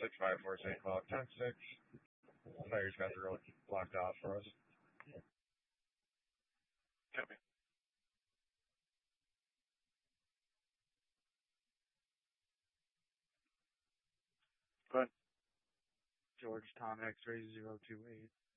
654 St. Cloud 10-6. Players got the road blocked off for us. Copy. Go ahead. George Tom X-ray 028.